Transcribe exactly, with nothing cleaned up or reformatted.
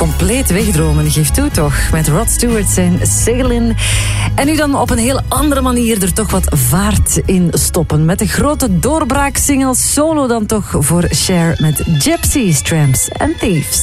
compleet wegdromen. Geef toe toch, met Rod Stewart zijn Sailin'. En nu dan op een heel andere manier er toch wat vaart in stoppen. Met de grote doorbraaksingle solo dan toch voor Cher met Gypsies, Tramps and Thieves.